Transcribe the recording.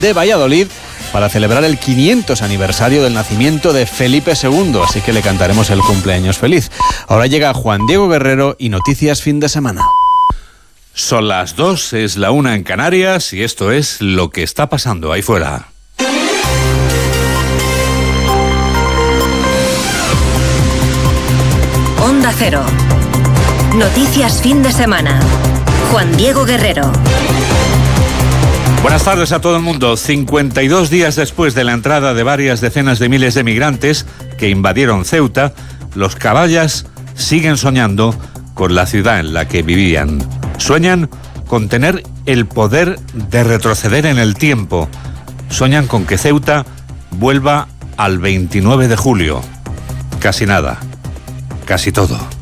de Valladolid para celebrar el 500 aniversario del nacimiento de Felipe II, así que le cantaremos el cumpleaños feliz. Ahora llega Juan Diego Guerrero y Noticias Fin de Semana. Son las 2, es la 1 en Canarias y esto es lo que está pasando ahí fuera. Onda Cero. Noticias Fin de Semana. Juan Diego Guerrero. Buenas tardes a todo el mundo. 52 días después de la entrada de varias decenas de miles de migrantes que invadieron Ceuta, los caballas siguen soñando con la ciudad en la que vivían. Sueñan con tener el poder de retroceder en el tiempo. Sueñan con que Ceuta vuelva al 29 de julio. Casi nada. Casi todo.